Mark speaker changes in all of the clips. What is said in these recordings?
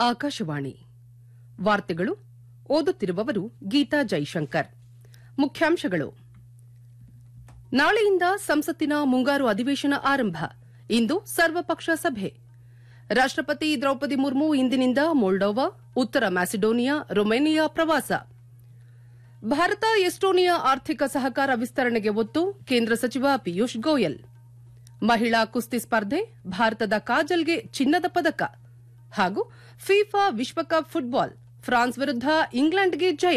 Speaker 1: ಆಕಾಶವಾಣಿ ವಾರ್ತೆಗಳು ಓದುತ್ತಿರುವವರು ಗೀತಾ ಜೈಶಂಕರ್. ಮುಖ್ಯಾಂಶಗಳು. ನಾಳೆಯಿಂದ ಸಂಸತ್ತಿನ ಮುಂಗಾರು ಅಧಿವೇಶನ ಆರಂಭ. ಇಂದು ಸರ್ವಪಕ್ಷ ಸಭೆ. ರಾಷ್ಟಪತಿ ದ್ರೌಪದಿ ಮುರ್ಮು ಇಂದಿನಿಂದ ಮೊಲ್ಡೋವಾ, ಉತ್ತರ ಮ್ಯಾಸಿಡೋನಿಯಾ, ರೊಮೇನಿಯಾ ಪ್ರವಾಸ. ಭಾರತ ಎಸ್ಟೋನಿಯಾ ಆರ್ಥಿಕ ಸಹಕಾರ ವಿಸ್ತರಣೆಗೆ ಒತ್ತು, ಕೇಂದ್ರ ಸಚಿವ ಪಿಯೂಷ್ ಗೋಯಲ್. ಮಹಿಳಾ ಕುಸ್ತಿ ಸ್ಪರ್ಧೆ, ಭಾರತದ ಕಾಜಲ್ಗೆ ಚಿನ್ನದ ಪದಕ. ಹಾಗೂ ಫಿಫಾ ವಿಶ್ವಕಪ್ ಫುಟ್ಬಾಲ್, ಫ್ರಾನ್ಸ್ ವಿರುದ್ಧ ಇಂಗ್ಲೆಂಡ್ಗೆ ಜಯ.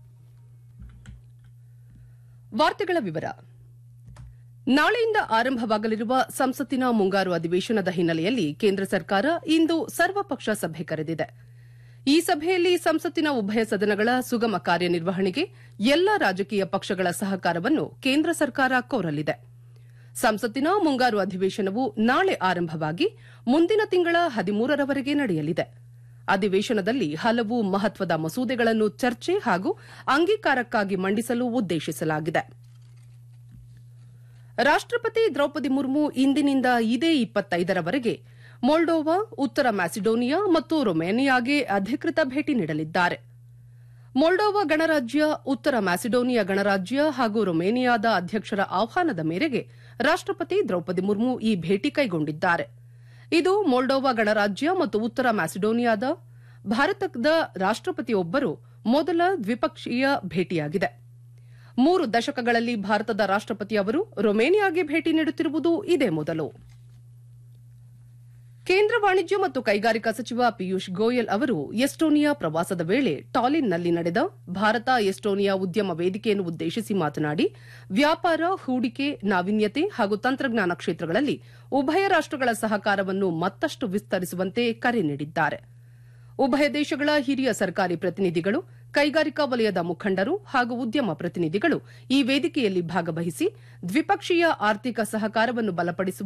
Speaker 1: ವಾರ್ತೆಗಳ ವಿವರ. ನಾಳೆಯಿಂದ ಆರಂಭವಾಗಲಿರುವ ಸಂಸತ್ತಿನ ಮುಂಗಾರು ಅಧಿವೇಶನದ ಹಿನ್ನೆಲೆಯಲ್ಲಿ ಕೇಂದ್ರ ಸರ್ಕಾರ ಇಂದು ಸರ್ವಪಕ್ಷ ಸಭೆ ಕರೆದಿದೆ. ಈ ಸಭೆಯಲ್ಲಿ ಸಂಸತ್ತಿನ ಉಭಯ ಸದನಗಳ ಸುಗಮ ಕಾರ್ಯನಿರ್ವಹಣೆಗೆ ಎಲ್ಲಾ ರಾಜಕೀಯ ಪಕ್ಷಗಳ ಸಹಕಾರವನ್ನು ಕೇಂದ್ರ ಸರ್ಕಾರ ಕೋರಲಿದೆ. ಸಂಸತ್ತಿನ ಮುಂಗಾರು ಅಧಿವೇಶನವು ನಾಳೆ ಆರಂಭವಾಗಿ ಮುಂದಿನ ತಿಂಗಳ 13ರವರೆಗೆ ನಡೆಯಲಿದೆ. ಅಧಿವೇಶನದಲ್ಲಿ ಹಲವು ಮಹತ್ವದ ಮಸೂದೆಗಳನ್ನು ಚರ್ಚೆ ಹಾಗೂ ಅಂಗೀಕಾರಕ್ಕಾಗಿ ಮಂಡಿಸಲು ಉದ್ದೇಶಿಸಲಾಗಿದೆ. ರಾಷ್ಟಪತಿ ದ್ರೌಪದಿ ಮುರ್ಮು ಇಂದಿನಿಂದ ಇದೇ 25ರವರೆಗೆ ಮೊಲ್ಡೋವಾ, ಉತ್ತರ ಮ್ಯಾಸಿಡೋನಿಯಾ ಮತ್ತು ರೊಮೇನಿಯಾಗೆ ಅಧಿಕೃತ ಭೇಟಿ ನೀಡಲಿದ್ದಾರೆ. ಮೊಲ್ಡೋವಾ ಗಣರಾಜ್ಯ, ಉತ್ತರ ಮ್ಯಾಸಿಡೋನಿಯಾ ಗಣರಾಜ್ಯ ಹಾಗೂ ರೊಮೇನಿಯಾದ ಅಧ್ಯಕ್ಷರ ಆಹ್ವಾನದ ಮೇರೆಗೆ ರಾಷ್ಟಪತಿ ದ್ರೌಪದಿ ಮುರ್ಮು ಈ ಭೇಟಿ ಕೈಗೊಂಡಿದ್ದಾರೆ. ಇದು ಮೊಲ್ಡೋವಾ ಗಣರಾಜ್ಯ ಮತ್ತು ಉತ್ತರ ಮ್ಯಾಸಿಡೋನಿಯಾದ ಭಾರತದ ರಾಷ್ಟಪತಿಯೊಬ್ಬರು ಮೊದಲ ದ್ವಿಪಕ್ಷೀಯ ಭೇಟಿಯಾಗಿದೆ. 3 ದಶಕಗಳಲ್ಲಿ ಭಾರತದ ರಾಷ್ಟಪತಿ ಅವರು ರೊಮೇನಿಯಾಗೆ ಭೇಟಿ ನೀಡುತ್ತಿರುವುದು ಇದೇ ಮೊದಲು. ಕೇಂದ್ರ ವಾಣಿಜ್ಯ ಮತ್ತು ಕೈಗಾರಿಕಾ ಸಚಿವ ಪಿಯೂಷ್ ಗೋಯಲ್ ಅವರು ಎಸ್ಟೋನಿಯಾ ಪ್ರವಾಸದ ವೇಳೆ ಟಾಲಿನ್ನಲ್ಲಿ ನಡೆದ ಭಾರತ ಎಸ್ಟೋನಿಯಾ ಉದ್ಯಮ ವೇದಿಕೆಯನ್ನು ಉದ್ದೇಶಿಸಿ ಮಾತನಾಡಿ, ವ್ಯಾಪಾರ, ಹೂಡಿಕೆ, ನಾವೀನ್ಯತೆ ಹಾಗೂ ತಂತ್ರಜ್ಞಾನ ಕ್ಷೇತ್ರಗಳಲ್ಲಿ ಉಭಯ ರಾಷ್ಟಗಳ ಸಹಕಾರವನ್ನು ಮತ್ತಷ್ಟು ವಿಸ್ತರಿಸುವಂತೆ ಕರೆ ನೀಡಿದ್ದಾರೆ. ಉಭಯ ದೇಶಗಳ ಹಿರಿಯ ಸರ್ಕಾರಿ ಪ್ರತಿನಿಧಿಗಳು, ಕೈಗಾರಿಕಾ ವಲಯದ ಮುಖಂಡರು ಹಾಗೂ ಉದ್ಯಮ ಪ್ರತಿನಿಧಿಗಳು ಈ ವೇದಿಕೆಯಲ್ಲಿ ಭಾಗವಹಿಸಿ ದ್ವಿಪಕ್ಷೀಯ ಆರ್ಥಿಕ ಸಹಕಾರವನ್ನು ಬಲಪಡಿಸುವ